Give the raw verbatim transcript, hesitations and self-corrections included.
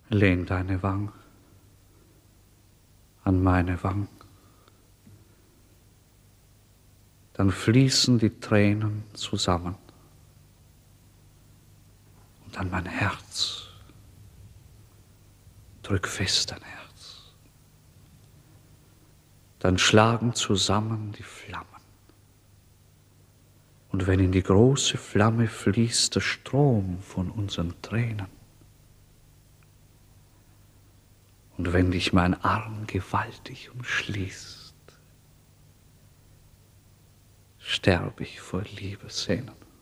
Lehn deine Wang an meine Wang, dann fließen die Tränen zusammen und an mein Herz. Drück fest dein Herz, dann schlagen zusammen die Flammen. Und wenn in die große Flamme fließt der Strom von unseren Tränen, und wenn dich mein Arm gewaltig umschließt, sterb ich vor Liebessehnen.